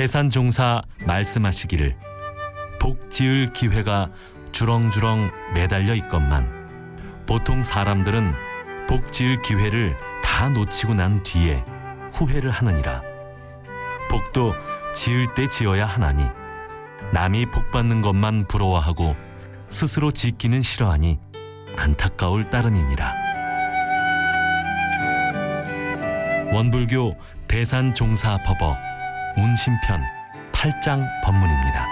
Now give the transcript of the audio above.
대산종사 말씀하시기를 복 지을 기회가 주렁주렁 매달려 있건만 보통 사람들은 복 지을 기회를 다 놓치고 난 뒤에 후회를 하느니라. 복도 지을 때 지어야 하나니 남이 복 받는 것만 부러워하고 스스로 짓기는 싫어하니 안타까울 따름이니라. 원불교 대산종사법어 운심편 8장 법문입니다.